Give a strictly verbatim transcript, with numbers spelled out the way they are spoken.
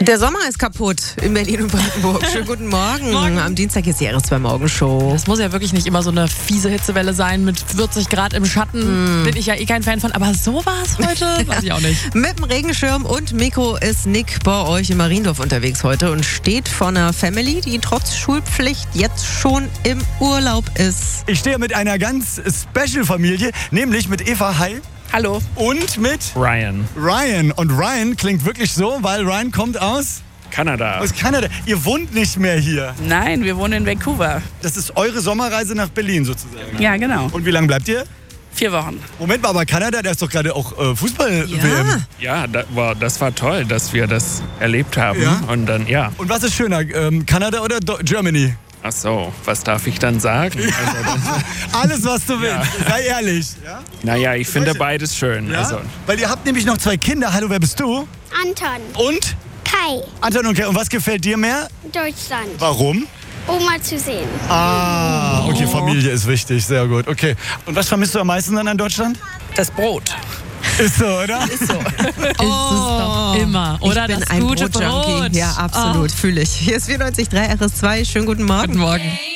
Der Sommer ist kaputt in Berlin und Brandenburg. Schönen guten Morgen. Morgen. Am Dienstag ist die R S zwei Morgenshow. Das muss ja wirklich nicht immer so eine fiese Hitzewelle sein mit vierzig Grad im Schatten. Mm. Bin ich ja eh kein Fan von. Aber so war es heute, weiß ich auch nicht. Mit dem Regenschirm und Mikro ist Nick bei euch in Mariendorf unterwegs heute und steht vor einer Family, die trotz Schulpflicht jetzt schon im Urlaub ist. Ich stehe mit einer ganz Special-Familie, nämlich mit Eva. Hi. Hallo. Und mit Ryan. Ryan. Und Ryan klingt wirklich so, weil Ryan kommt aus... Kanada. Aus Kanada. Ihr wohnt nicht mehr hier. Nein, wir wohnen in Vancouver. Das ist eure Sommerreise nach Berlin sozusagen. Ja, genau. Und wie lange bleibt ihr? Vier Wochen. Moment mal, aber Kanada, da ist doch gerade auch äh, Fußball-W M. Ja, da, wow, das war toll, dass wir das erlebt haben. Ja? Und dann, ja. Und was ist schöner, ähm, Kanada oder Do- Germany? Ach so, was darf ich dann sagen? Also dann, Alles, was du willst. Sei ehrlich. Ja? naja, ich finde beides schön. Ja? Also, Weil ihr habt nämlich noch zwei Kinder. Hallo, wer bist du? Anton, Und? Kai, Anton und Kai. Und was gefällt dir mehr? Deutschland. Warum? Oma zu sehen. Ah, okay, Familie ist wichtig. Sehr gut. Okay. Und was vermisst du am meisten dann an Deutschland? Das Brot. Ist so, oder? Ist es doch immer. Oder ich bin das ein gute Brotjunkie. Brot. Ja, absolut. Fühle ich. Hier ist vierundneunzig Komma drei R S zwei. Schönen guten Morgen. Guten Morgen.